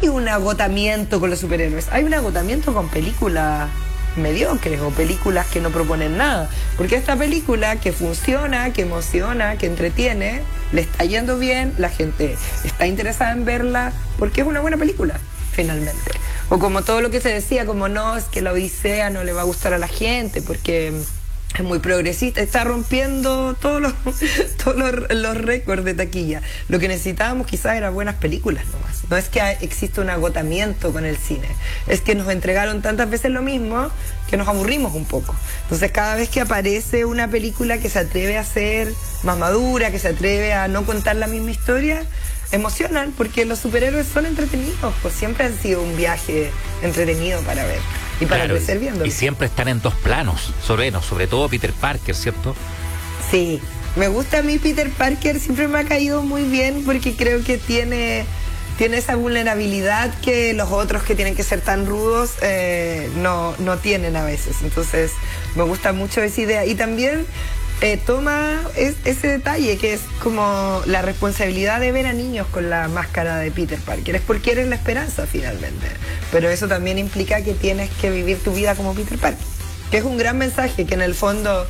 un agotamiento con los superhéroes, hay un agotamiento con películas mediocres o películas que no proponen nada, porque esta película que funciona, que emociona, que entretiene, le está yendo bien, la gente está interesada en verla porque es una buena película finalmente. O como todo lo que se decía, como no, es que la Odisea no le va a gustar a la gente porque es muy progresista, está rompiendo todos los récords de taquilla. Lo que necesitábamos quizás eran buenas películas nomás. No es que exista un agotamiento con el cine, es que nos entregaron tantas veces lo mismo que nos aburrimos un poco. Entonces cada vez que aparece una película que se atreve a ser más madura, que se atreve a no contar la misma historia, emocionan, porque los superhéroes son entretenidos, pues siempre han sido un viaje entretenido para ver y para crecer viéndolo. Y siempre están en dos planos, sobre todo Peter Parker, ¿cierto? Sí, me gusta a mí Peter Parker, siempre me ha caído muy bien porque creo que tiene esa vulnerabilidad que los otros que tienen que ser tan rudos no tienen a veces. Entonces me gusta mucho esa idea. Y también toma ese detalle que es como la responsabilidad de ver a niños con la máscara de Peter Parker. Es porque eres la esperanza finalmente. Pero eso también implica que tienes que vivir tu vida como Peter Parker. Que es un gran mensaje, que en el fondo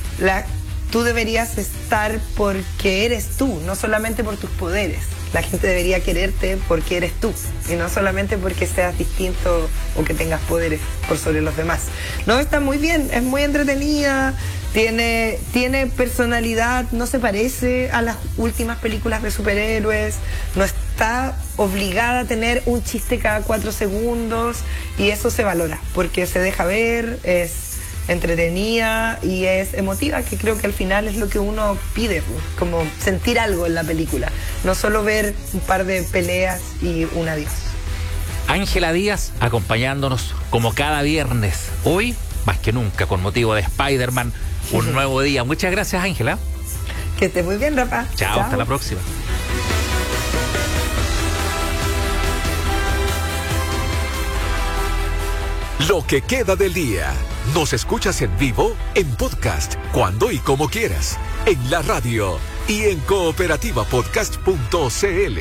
tú deberías estar porque eres tú, no solamente por tus poderes. La gente debería quererte porque eres tú y no solamente porque seas distinto o que tengas poderes por sobre los demás. No, está muy bien, es muy entretenida, tiene personalidad, no se parece a las últimas películas de superhéroes, no está obligada a tener un chiste cada 4 segundos y eso se valora porque se deja ver, es entretenida y es emotiva, que creo que al final es lo que uno pide, como sentir algo en la película, no solo ver un par de peleas y un adiós. Ángela Díaz acompañándonos como cada viernes, hoy más que nunca con motivo de Spider-Man, un nuevo día. Muchas gracias, Ángela. Que estés muy bien, Rafa. Chao, hasta la próxima. Lo que queda del día. Nos escuchas en vivo, en podcast, cuando y como quieras, en la radio y en cooperativapodcast.cl.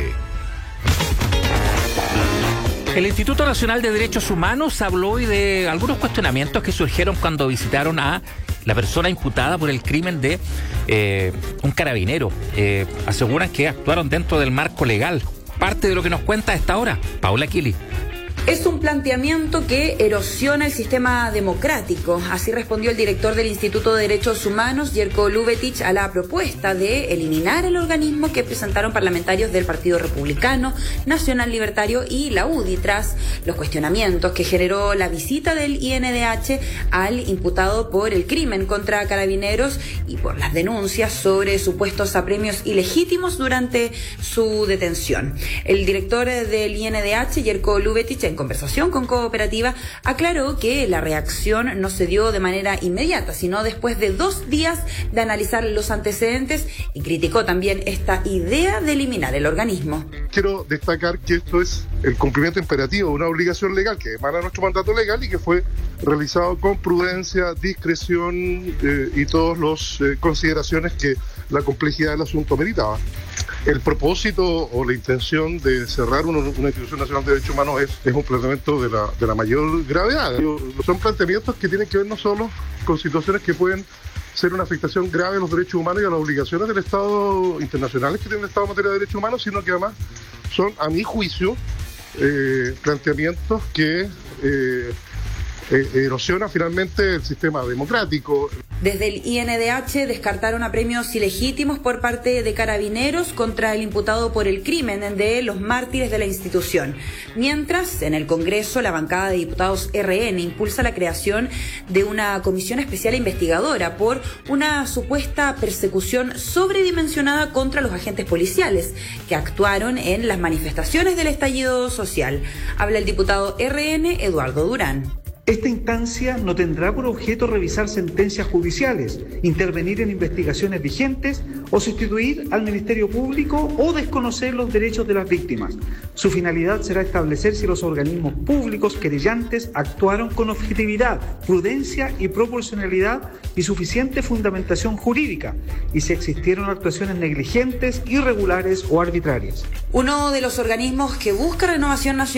El Instituto Nacional de Derechos Humanos habló hoy de algunos cuestionamientos que surgieron cuando visitaron a la persona imputada por el crimen de un carabinero. Aseguran que actuaron dentro del marco legal. Parte de lo que nos cuenta a esta hora, Paula Kili. Es un planteamiento que erosiona el sistema democrático. Así respondió el director del Instituto de Derechos Humanos, Jerko Lubetic, a la propuesta de eliminar el organismo que presentaron parlamentarios del Partido Republicano, Nacional Libertario y la UDI, tras los cuestionamientos que generó la visita del INDH al imputado por el crimen contra carabineros y por las denuncias sobre supuestos apremios ilegítimos durante su detención. El director del INDH, Jerko Lubetic, en conversación con Cooperativa, aclaró que la reacción no se dio de manera inmediata, sino después de 2 días de analizar los antecedentes, y criticó también esta idea de eliminar el organismo. Quiero destacar que esto es el cumplimiento imperativo de una obligación legal que emana nuestro mandato legal y que fue realizado con prudencia, discreción y todas las consideraciones que la complejidad del asunto meritaba. El propósito o la intención de cerrar una institución nacional de derechos humanos es un planteamiento de la mayor gravedad. Son planteamientos que tienen que ver no solo con situaciones que pueden ser una afectación grave a los derechos humanos y a las obligaciones del Estado internacionales que tiene el Estado en materia de derechos humanos, sino que además son, a mi juicio, planteamientos que erosiona finalmente el sistema democrático. Desde el INDH descartaron apremios ilegítimos por parte de carabineros contra el imputado por el crimen de los mártires de la institución. Mientras, en el Congreso, la bancada de diputados RN impulsa la creación de una comisión especial investigadora por una supuesta persecución sobredimensionada contra los agentes policiales que actuaron en las manifestaciones del estallido social. Habla el diputado RN, Eduardo Durán. Esta instancia no tendrá por objeto revisar sentencias judiciales, intervenir en investigaciones vigentes o sustituir al Ministerio Público o desconocer los derechos de las víctimas. Su finalidad será establecer si los organismos públicos querellantes actuaron con objetividad, prudencia y proporcionalidad y suficiente fundamentación jurídica, y si existieron actuaciones negligentes, irregulares o arbitrarias. Uno de los organismos que busca Renovación Nacional